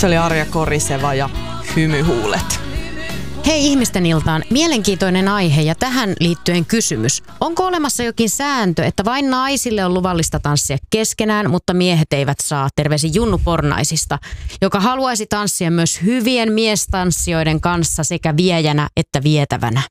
Se oli Arja Koriseva ja Hymyhuulet. Hei ihmisten iltaan, mielenkiintoinen aihe ja tähän liittyen kysymys. Onko olemassa jokin sääntö, että vain naisille on luvallista tanssia keskenään, mutta miehet eivät saa? Terveisin Junnu Pornaisista, joka haluaisi tanssia myös hyvien miestanssijoiden kanssa sekä viejänä että vietävänä.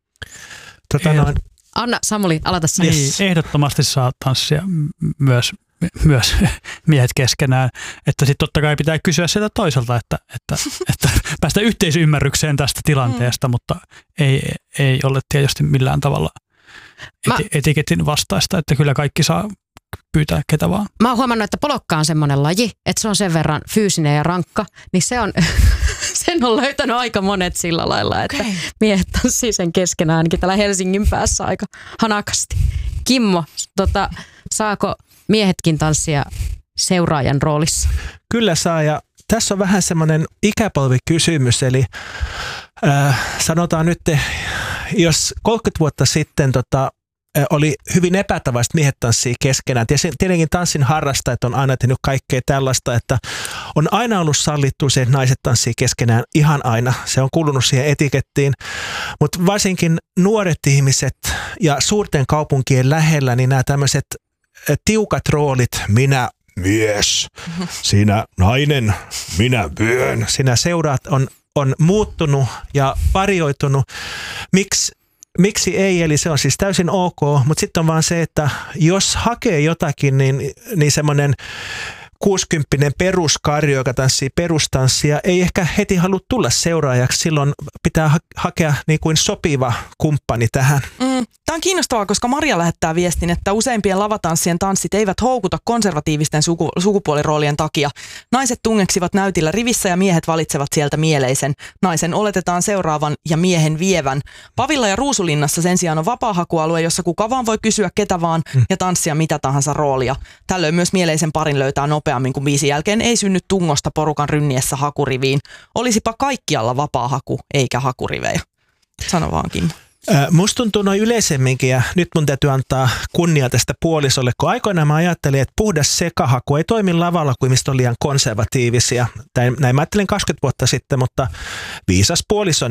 Anna, Samuli, aloita sä. Niin, ehdottomasti saa tanssia myös miehet keskenään, että sitten totta kai pitää kysyä sieltä toiselta, että päästä yhteisymmärrykseen tästä tilanteesta, mutta ei ole tietysti millään tavalla etiketin vastaista, että kyllä kaikki saa pyytää ketä vaan. Mä oon huomannut, että polokka on semmoinen laji, että se on sen verran fyysinen ja rankka, niin sen on löytänyt aika monet sillä lailla, että miehet tanssii sen keskenään ainakin täällä Helsingin päässä aika hanakasti. Kimmo, saako miehetkin tanssia seuraajan roolissa? Kyllä saa, ja tässä on vähän semmoinen ikäpolvikysymys, eli sanotaan nyt, jos 30 vuotta sitten oli hyvin epätavallista miehet tanssii keskenään. Tietenkin tanssin harrastajat on aina tehnyt kaikkea tällaista, että on aina ollut sallittu se, että naiset tanssii keskenään ihan aina. Se on kuulunut siihen etikettiin, mutta varsinkin nuoret ihmiset ja suurten kaupunkien lähellä, niin nämä tämmöiset tiukat roolit, minä mies, sinä nainen, minä vyön, sinä seuraat, on muuttunut ja varioitunut. Miksi ei? Eli se on siis täysin ok, mutta sitten on vaan se, että jos hakee jotakin, niin semmoinen 60-vuotias peruskarjo, joka tanssii perustanssia, ei ehkä heti halua tulla seuraajaksi. Silloin pitää hakea niin kuin sopiva kumppani tähän. Tämä on kiinnostavaa, koska Maria lähettää viestin, että useimpien lavatanssien tanssit eivät houkuta konservatiivisten sukupuoliroolien takia. Naiset tungeksivat näytillä rivissä ja miehet valitsevat sieltä mieleisen. Naisen oletetaan seuraavan ja miehen vievän. Pavilla ja Ruusulinnassa sen sijaan on vapaahakualue, jossa kuka vaan voi kysyä ketä vaan ja tanssia mitä tahansa roolia. Tällöin myös mieleisen parin löytää nopeammin kuin biisin jälkeen ei synny tungosta porukan rynniessä hakuriviin. Olisipa kaikkialla vapaahaku eikä hakurivejä. Sano vaan, Kimmo. Musta tuntuu noin yleisemminkin, ja nyt mun täytyy antaa kunnia tästä puolisolle, kun aikoinaan mä ajattelin, että puhdas sekahaku ei toimi lavalla, kuin mistä on liian konservatiivisia. Näin mä ajattelin 20 vuotta sitten, mutta viisas puoliso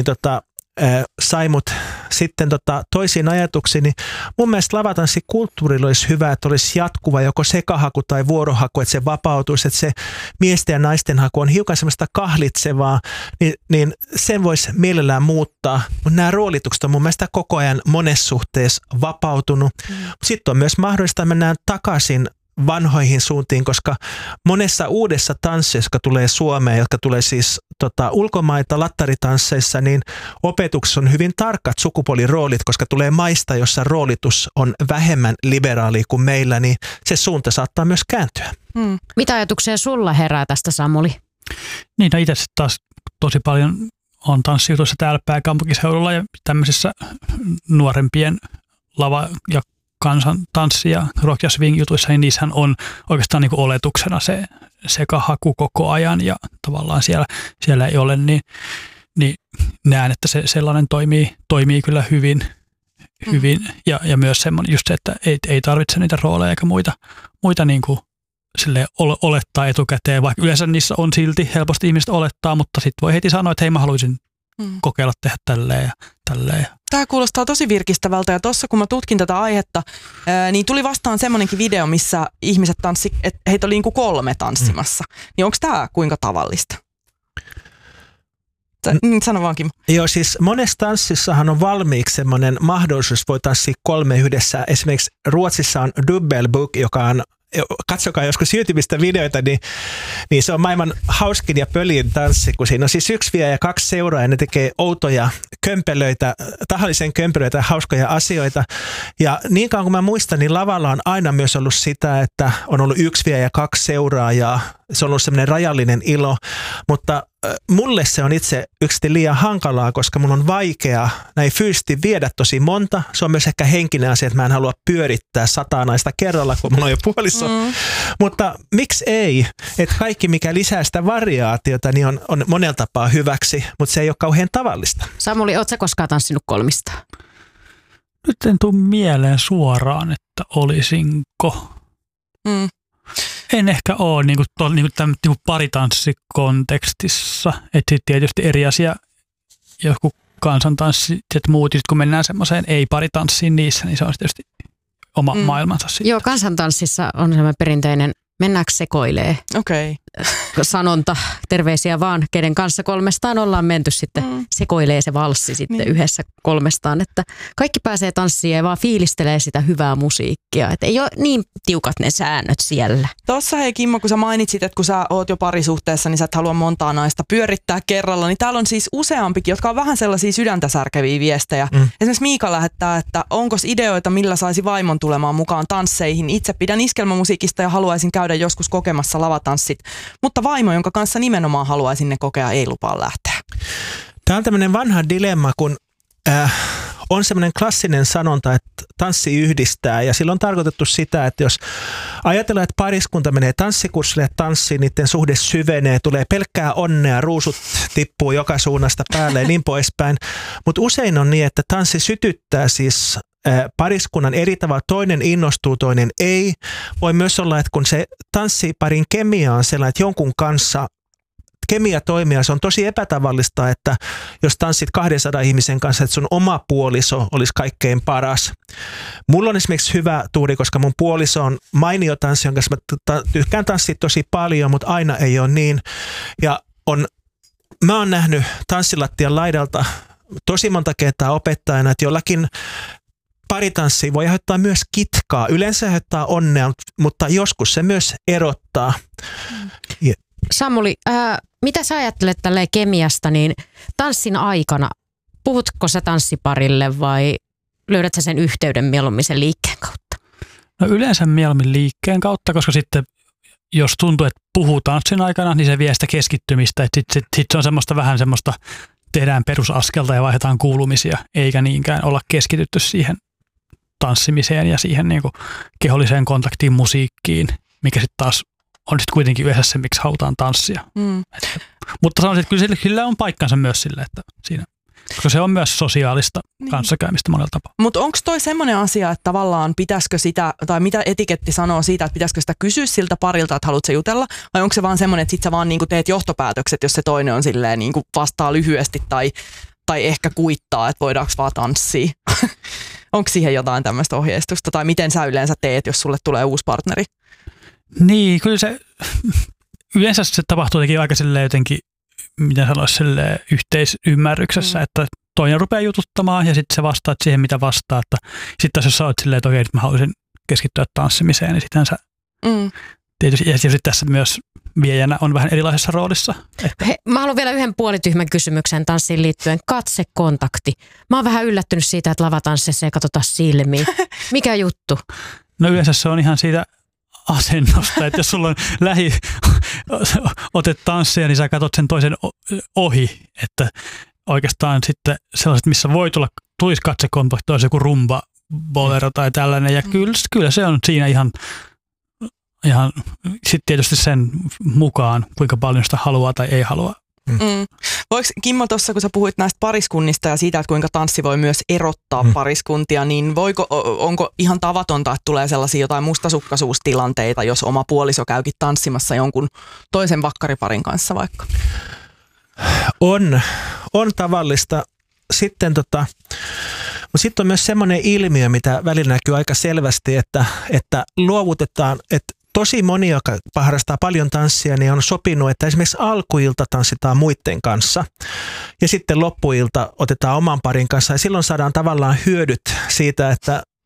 sai mut sitten toisiin ajatuksiin, niin mun mielestä lavatanssikulttuurilla olisi hyvä, että olisi jatkuva joko sekahaku tai vuorohaku, että se vapautuisi, että se miesten ja naisten haku on hiukan semmoista kahlitsevaa, niin sen voisi mielellään muuttaa, mutta nämä roolitukset on mun mielestä koko ajan monessa suhteessa vapautunut. Sitten on myös mahdollista, että mennään takaisin vanhoihin suuntiin, koska monessa uudessa tanssissa, jotka tulee Suomeen, jotka tulee siis ulkomaita lattaritansseissa, niin opetuksessa on hyvin tarkat sukupuoliroolit, koska tulee maista, jossa roolitus on vähemmän liberaali kuin meillä, niin se suunta saattaa myös kääntyä. Mitä ajatuksia sulla herää tästä, Samuli? Niin, no itse taas tosi paljon on tanssijutuissa täällä pääkaupunkiseudulla ja tämmöisissä nuorempien lava- ja kansan tanssi- ja rock- ja swing-jutuissa, niin niissähän on oikeastaan niin kuin oletuksena se sekahaku koko ajan ja tavallaan siellä ei ole, niin näen, että se sellainen toimii kyllä hyvin ja myös semmoinen just se, että ei tarvitse niitä rooleja eikä muita niin kuin silleen olettaa etukäteen, vaikka yleensä niissä on silti helposti ihmiset olettaa, mutta sitten voi heti sanoa, että hei mä haluaisin kokeilla tehdä tälleen ja tälleen. Tämä kuulostaa tosi virkistävältä ja tuossa kun mä tutkin tätä aihetta, niin tuli vastaan semmoinenkin video, missä ihmiset tanssi, että heitä oli niin kuin 3 tanssimassa. Niin onko tämä kuinka tavallista? Sano vaan, Kimmo. Joo, siis monessa tanssissahan on valmiiksi semmoinen mahdollisuus, voi tanssia 3 yhdessä. Esimerkiksi Ruotsissa on Dubbelbook, joka on, katsokaa joskus YouTubesta videoita, niin se on maailman hauskin ja pöljin tanssi, kun siinä on siis 1 viejä ja 2 seuraajaa, ne tekee outoja kömpelöitä, tahallisen kömpelöitä ja hauskoja asioita. Ja niin kauan kuin mä muistan, niin lavalla on aina myös ollut sitä, että on ollut 1 viejä ja 2 seuraajaa. Se on ollut semmoinen rajallinen ilo, mutta mulle se on itse yksi liian hankalaa, koska mun on vaikea näin fyysisesti viedä tosi monta. Se on myös ehkä henkinen asia, että mä en halua pyörittää 100 naista kerralla, kun mulla on jo puoliso. Mutta miksi ei? Että kaikki, mikä lisää sitä variaatiota, niin on monella tapaa hyväksi, mutta se ei ole kauhean tavallista. Samuli, ootko sä koskaan tanssinut 3? Nyt en tule mieleen suoraan, että olisinko. En ehkä ole niin kuin paritanssikontekstissa. Että sitten tietysti eri asia, joku kansantanssi, että muut, kun mennään semmoiseen ei-paritanssiin niissä, niin se on tietysti oma maailmansa sitten. Joo, kansantanssissa on semmoinen perinteinen mennäänkö sekoilee sanonta, terveisiä vaan, kenen kanssa 300 ollaan menty sitten, sekoilee se valssi sitten yhdessä 300, että kaikki pääsee tanssiin ja vaan fiilistelee sitä hyvää musiikkia, että ei ole niin tiukat ne säännöt siellä. Tuossa hei Kimmo, kun sä mainitsit, että kun sä oot jo parisuhteessa, niin sä et halua montaa naista pyörittää kerralla, niin täällä on siis useampikin, jotka on vähän sellaisia sydäntä särkeviä viestejä. Esimerkiksi Miika lähettää, että onko ideoita, millä saisi vaimon tulemaan mukaan tansseihin. Itse pidän iskelmämusiikista ja haluaisin käydä joskus kokemassa lavatanssit, mutta vaimo, jonka kanssa nimenomaan haluaisin ne kokea, ei lupaa lähteä. Tämä on tämmöinen vanha dilemma, kun on semmoinen klassinen sanonta, että tanssi yhdistää, ja silloin on tarkoitettu sitä, että jos ajatellaan, että pariskunta menee tanssikurssille tanssiin, niiden suhde syvenee, tulee pelkkää onnea, ruusut tippuu joka suunnasta päälle ja niin poispäin, mutta usein on niin, että tanssi sytyttää siis pariskunnan eri tavalla, toinen innostuu, toinen ei. Voi myös olla, että kun se tanssiparin kemia on sellainen, että jonkun kanssa kemia toimia, se on tosi epätavallista, että jos tanssit 200 ihmisen kanssa, että sun oma puoliso olisi kaikkein paras. Mulla on esimerkiksi hyvä tuuri, koska mun puoliso on mainio tanssi, jonka mä tykkään tanssia tosi paljon, mutta aina ei ole niin. Ja mä oon nähnyt tanssilattian laidalta tosi monta kertaa opettajana, että jollakin paritanssi voi aiheuttaa myös kitkaa. Yleensä aiheuttaa onnea, mutta joskus se myös erottaa. Samuli, mitä sä ajattelet tälleen kemiasta, niin tanssin aikana, puhutko sä tanssiparille vai löydät sä sen yhteyden mieluummin sen liikkeen kautta? No yleensä mieluummin liikkeen kautta, koska sitten jos tuntuu, että puhuu tanssin aikana, niin se vie sitä keskittymistä. Sitten se on vähän semmoista, tehdään perusaskelta ja vaihdetaan kuulumisia, eikä niinkään olla keskitytty siihen tanssimiseen ja siihen niin kuin keholliseen kontaktiin musiikkiin, mikä sitten taas on sitten kuitenkin yhdessä se, miksi halutaan tanssia. Mutta sanoisin, että kyllä on paikkansa myös sille, että siinä, koska se on myös sosiaalista kanssakäymistä monella tapaa. Mutta onko toi semmoinen asia, että tavallaan pitäisikö sitä, tai mitä etiketti sanoo siitä, että pitäisikö sitä kysyä siltä parilta, että haluatko jutella, vai onko se vaan semmoinen, että sit sä vaan niinku teet johtopäätökset, jos se toinen on silleen niinku vastaa lyhyesti tai ehkä kuittaa, että voidaanko vaan tanssia. Onko siihen jotain tämmöistä ohjeistusta, tai miten sä yleensä teet, jos sulle tulee uusi partneri? Niin, kyllä se yleensä se tapahtuu aika silleen jotenkin, miten sanoisi, silleen yhteisymmärryksessä, että toinen rupeaa jututtamaan ja sitten se vastaat siihen, mitä vastaa. Sitten jos sä oot silleen, että okei, nyt mä haluaisin keskittyä tanssimiseen, niin sittenhän sä tietysti, ja sitten tässä myös viejänä on vähän erilaisessa roolissa. Hei, mä haluan vielä yhden puolityhmän kysymyksen tanssiin liittyen. Katsekontakti. Mä oon vähän yllättynyt siitä, että lavatanssissa ei katsota silmiin. Mikä juttu? No yleensä se on ihan siitä asennosta, että jos sulla on otet tanssia, niin sä katsot sen toisen ohi, että oikeastaan sitten sellaiset, missä voi tulisi katsekontakti, olisi joku rumba, bolero tai tällainen, ja kyllä se on siinä ihan sitten tietysti sen mukaan, kuinka paljon sitä haluaa tai ei halua. Voiko Kimmo tuossa, kun sä puhuit näistä pariskunnista ja siitä, että kuinka tanssi voi myös erottaa pariskuntia, niin onko ihan tavatonta, että tulee sellaisia jotain mustasukkaisuustilanteita, jos oma puoliso käykin tanssimassa jonkun toisen vakkariparin kanssa vaikka? On tavallista. Sitten on myös semmoinen ilmiö, mitä välillä näkyy aika selvästi, että luovutetaan, että tosi moni, joka harrastaa paljon tanssia, niin on sopinut, että esimerkiksi alkuilta tanssitaan muiden kanssa ja sitten loppuilta otetaan oman parin kanssa ja silloin saadaan tavallaan hyödyt siitä,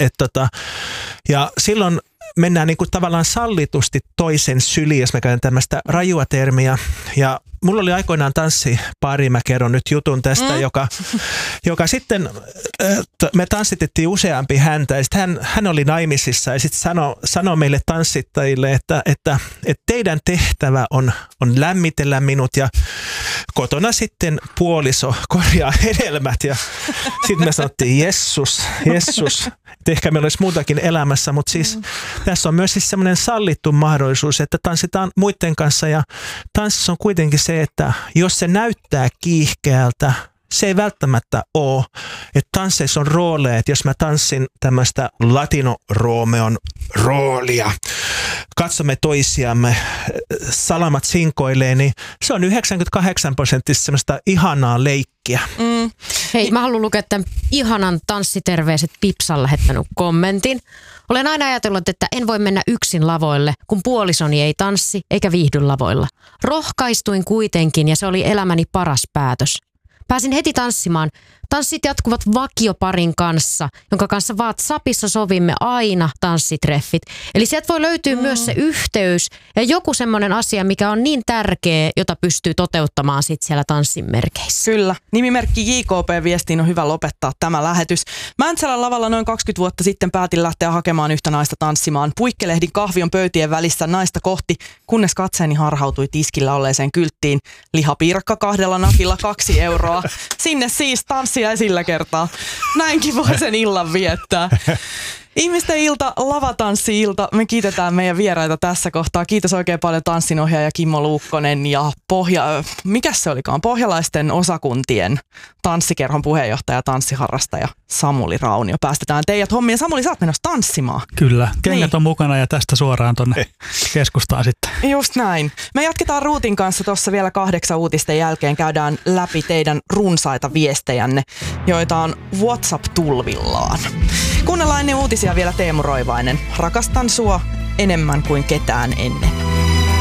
ja silloin mennään niin kuin tavallaan sallitusti toisen syliin, jos mä käytän tämmöistä rajua termiä. Ja mulla oli aikoinaan tanssipari, mä kerron nyt jutun tästä, joka sitten, me tanssitettiin useampi häntä ja sitten hän oli naimisissa ja sitten sanoi meille tanssittajille, että teidän tehtävä on lämmitellä minut ja kotona sitten puoliso korjaa hedelmät ja sitten me sanottiin Jessus, että ehkä meillä olisi muutakin elämässä, mutta siis tässä on myös siis semmoinen sallittu mahdollisuus, että tanssitaan muiden kanssa ja tanssissa on kuitenkin se, että jos se näyttää kiihkeältä, se ei välttämättä ole. Että tansseissa on rooleja, että jos mä tanssin tämmöistä latino-roomeon roolia, katsomme toisiamme, salamat sinkoilee, niin se on 98% semmoista ihanaa leikkiä. Hei, mä haluan lukea tämän ihanan tanssiterveiset Pipsan lähettänyt kommentin. Olen aina ajatellut, että en voi mennä yksin lavoille, kun puolisoni ei tanssi eikä viihdy lavoilla. Rohkaistuin kuitenkin ja se oli elämäni paras päätös. Pääsin heti tanssimaan. Tanssit jatkuvat vakioparin kanssa, jonka kanssa WhatsAppissa sovimme aina tanssitreffit. Eli sieltä voi löytyä myös se yhteys ja joku semmoinen asia, mikä on niin tärkeä, jota pystyy toteuttamaan sit siellä tanssin merkeissä. Kyllä. Nimimerkki JKP-viestiin on hyvä lopettaa tämä lähetys. Mäntsälän lavalla noin 20 vuotta sitten päätin lähteä hakemaan yhtä naista tanssimaan. Puikkelehdin kahvion pöytien välissä naista kohti, kunnes katseeni harhautui tiskillä olleeseen kylttiin. Lihapiirakka 2 nakilla 2 euroa. Sinne siis tanssia sillä kertaa. Näinkin voi sen illan viettää. Ihmisten ilta, lavatanssi-ilta. Me kiitetään meidän vieraita tässä kohtaa. Kiitos oikein paljon tanssinohjaaja Kimmo Luukkonen ja mikäs se olikaan? Pohjalaisten osakuntien tanssikerhon puheenjohtaja ja tanssiharrastaja Samuli Raunio. Päästetään teidät hommiin. Samuli, sä oot menossa tanssimaan. Kyllä, kengät on mukana ja tästä suoraan tonne keskustaan sitten. Just näin. Me jatketaan Ruutin kanssa tuossa vielä 8 uutisten jälkeen. Käydään läpi teidän runsaita viestejänne, joita on WhatsApp-tulvillaan. Kuunnellaan ennen uutisia vielä Teemu Roivainen. Rakastan sua enemmän kuin ketään ennen.